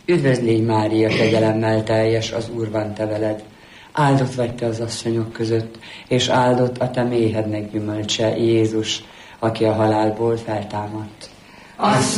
Üdvözlégy Mária, kegyelemmel teljes, az Úr van te veled. Áldott vagy te az asszonyok között, és áldott a te méhednek gyümölcse, Jézus, aki a halálból feltámadt.